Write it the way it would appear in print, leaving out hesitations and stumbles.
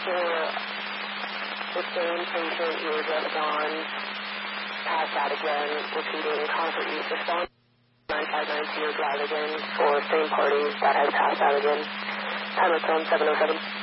for the same patient you were just on, passed out again, repeating concert use response. 9592 drive again for same party that has passed out again. Time of phone 707.